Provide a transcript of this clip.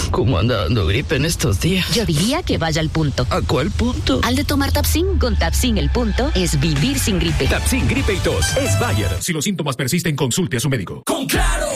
¿Cómo anda dando gripe en estos días? Yo diría que vaya al punto. ¿A cuál punto? Al de tomar Tapsin. Con Tapsin el punto es vivir sin gripe. Tapsin, gripe y tos. Es Bayer. Si los síntomas persisten, consulte a su médico. Con Claro,